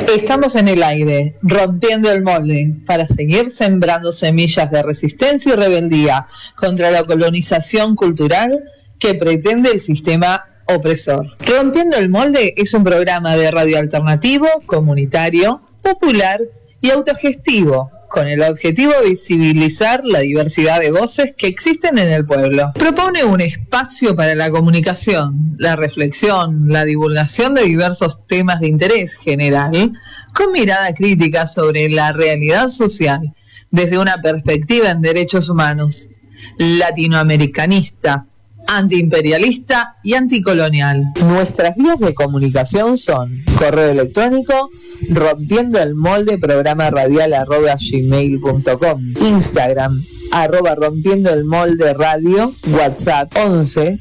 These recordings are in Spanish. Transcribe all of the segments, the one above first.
Estamos en el aire, rompiendo el molde, para seguir sembrando semillas de resistencia y rebeldía contra la colonización cultural que pretende el sistema opresor. Rompiendo el molde es un programa de radio alternativo, comunitario, popular y autogestivo, con el objetivo de visibilizar la diversidad de voces que existen en el pueblo. Propone un espacio para la comunicación, la reflexión, la divulgación de diversos temas de interés general, con mirada crítica sobre la realidad social, desde una perspectiva en derechos humanos, latinoamericanista, antiimperialista y anticolonial. Nuestras vías de comunicación son correo electrónico rompiendoelmolde@gmail.com, Instagram @rompiendoelmolderadio, WhatsApp 11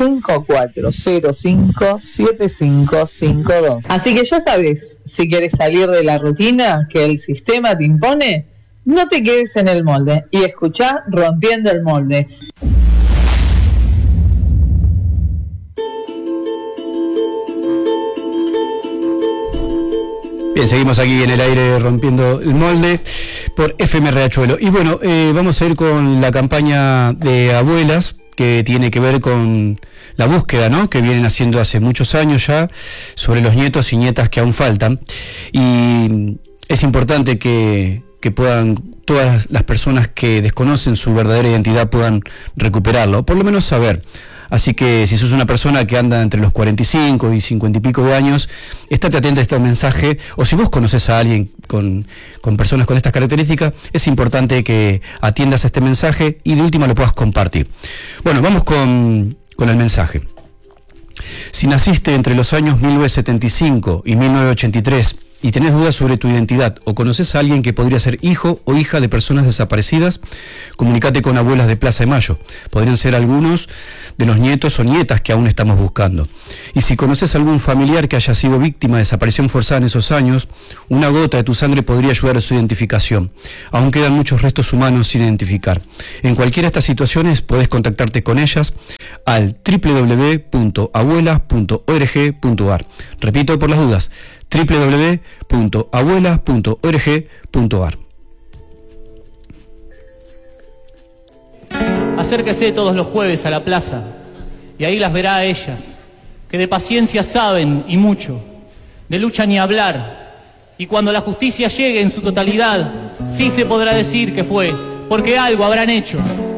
5405 7552. Así que ya sabes, si quieres salir de la rutina que el sistema te impone, no te quedes en el molde y escuchá Rompiendo el Molde. Bien, seguimos aquí en el aire Rompiendo el Molde por FM Riachuelo. Y bueno, vamos a ir con la campaña de abuelas que tiene que ver con la búsqueda, ¿no?, que vienen haciendo hace muchos años ya sobre los nietos y nietas que aún faltan. Y es importante que puedan todas las personas que desconocen su verdadera identidad puedan recuperarlo, o por lo menos saber. Así que si sos una persona que anda entre los 45 y 50 y pico de años, estate atenta a este mensaje, o si vos conoces a alguien con personas con estas características, es importante que atiendas a este mensaje y de última lo puedas compartir. Bueno, vamos con el mensaje. Si naciste entre los años 1975 y 1983 y tenés dudas sobre tu identidad o conoces a alguien que podría ser hijo o hija de personas desaparecidas, comunícate con Abuelas de Plaza de Mayo. Podrían ser algunos de los nietos o nietas que aún estamos buscando. Y si conoces a algún familiar que haya sido víctima de desaparición forzada en esos años, una gota de tu sangre podría ayudar a su identificación. Aún quedan muchos restos humanos sin identificar. En cualquiera de estas situaciones podés contactarte con ellas al www.abuelas.org.ar. Repito por las dudas, www.abuelas.org.ar. Acérquese todos los jueves a la plaza y ahí las verá a ellas, que de paciencia saben y mucho, de lucha ni hablar, y cuando la justicia llegue en su totalidad, sí se podrá decir que fue, porque algo habrán hecho.